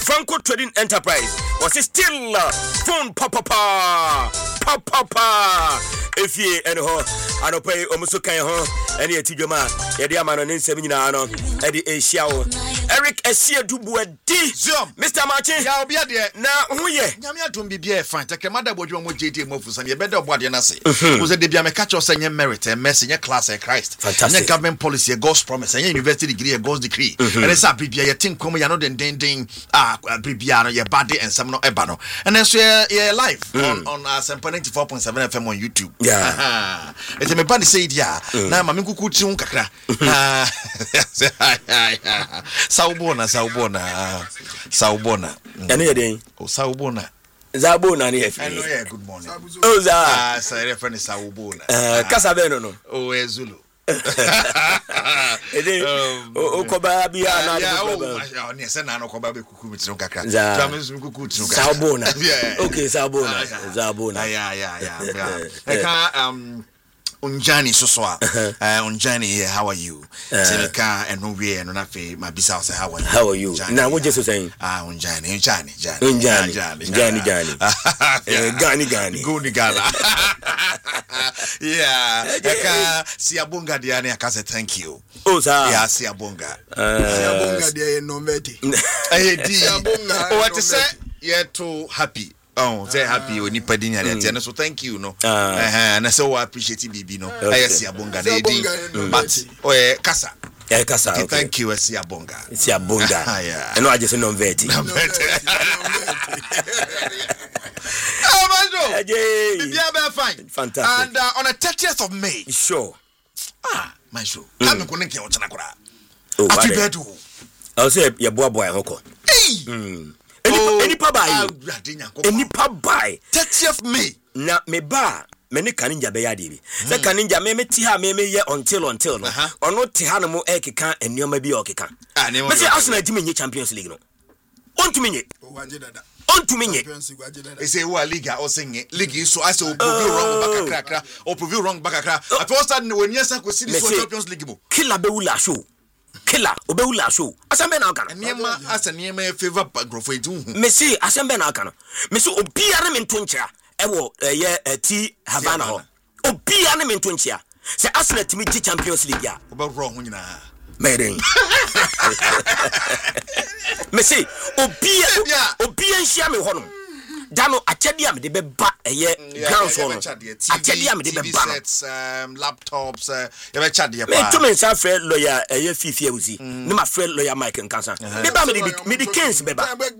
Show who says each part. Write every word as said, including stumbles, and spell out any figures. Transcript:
Speaker 1: Franco Trading Enterprise was still uh, phone papa papa papa if ye and ho ano pay omuso kan ho ene atidwoma ye de amano ne nsem nyina no e de ehia wo Eric Esia Dubuadi Mister Martin
Speaker 2: ya obi ade
Speaker 1: na ho ye
Speaker 2: nyame adom bibia e fan tekema da bodwo mo J D mofusa ye beda obo ade na se wo se de bia me catch us nye merit e mercy nye class e Christ nye government policy e God's promise nye university degree e God's decree and esa bibia ye tin kom ya no den den den ah bibia no ye bade ensem no eba no and then so ye live on on uh, ninety-four point seven F M on YouTube
Speaker 1: yeah
Speaker 2: it's me band say dia na ma me kuku ti un kakra saubona saubona saubona
Speaker 1: ene ye den
Speaker 2: o saubona
Speaker 1: Zabona ni efi.
Speaker 2: Hello, yeah, good morning.
Speaker 1: Oh, za.
Speaker 2: Ah, say friend is Saubona.
Speaker 1: Eh, kasa be no no.
Speaker 2: Oh, Zulu.
Speaker 1: Ede o koba bia na
Speaker 2: do koba. Ya, ni se na no koba be kuku mitiro kakra.
Speaker 1: Ja
Speaker 2: me so kuku mitiro kakra.
Speaker 1: Saubona. Okay, Saubona. Zabona.
Speaker 2: Yeah, yeah, yeah. I can um Unjani so so uh Unjani how are you? Seleka eno we eno na fe mabisa say how are you?
Speaker 1: How are you? Na what just saying?
Speaker 2: Ah Unjani, Unjani, Jani.
Speaker 1: Unjani, Jani, Jani. Eh Gani Gani.
Speaker 2: Guni Gala. Yeah. Eka Siabunga diane akase thank you.
Speaker 1: Oh sir.
Speaker 2: Yeah, Siabunga.
Speaker 3: Siabunga dia no meti.
Speaker 2: Eh di. Siabunga. What to say? You're too happy. Oh, say happy when you pay dinner and so thank you no. Eh and so I appreciate you bibi no. I see abonga dey but oh kasa.
Speaker 1: Eh kasa.
Speaker 2: Thank you see abonga.
Speaker 1: See abonga. Yeah. And no I just no veti.
Speaker 2: Oh my god.
Speaker 1: Bibi
Speaker 2: be fine.
Speaker 1: Fantastic.
Speaker 2: And uh, on the thirtieth of May.
Speaker 1: Sure.
Speaker 2: Ah, my show. I'm going to get kora.
Speaker 1: Oh,
Speaker 2: happy birthday.
Speaker 1: I say your boy boy hoko.
Speaker 2: Hey.
Speaker 1: Mm. Any any pa buy. Any pa buy.
Speaker 2: thirtieth May.
Speaker 1: Na me ba me ne kaninja be ya de bi. Se kaninja me me ti ha me me ye until until no. Ono ti ha no mo e keka enioma bi o keka.
Speaker 2: Ah, ne mo.
Speaker 1: Me say Arsenal ti me nye Champions League no. On to me nye.
Speaker 3: O waje dada.
Speaker 1: On to me nye.
Speaker 2: They say who are league or sing league so I say o prove wrong back krakra or prove wrong back krakra. At first when yes go see this Champions League mo.
Speaker 1: Killer be wula show. Killer obeula show asembe na aka
Speaker 2: niema asa niema favor grofo edu
Speaker 1: me see asembe na aka no me see obiare me ntonchia ewo ye ti Havana ho obiare me ntonchia se Arsenal timi gi Champions League ya
Speaker 2: obewro ho nyina
Speaker 1: meden me see obia obia nhia me ho no dano achede am de be ba eye ground so no achede am de be ba
Speaker 2: um laptops you be chade
Speaker 1: me to me sa friend lawyer eye fifi awuzi ne ma friend lawyer Mike Nkansa me ba me de me de Kings be ba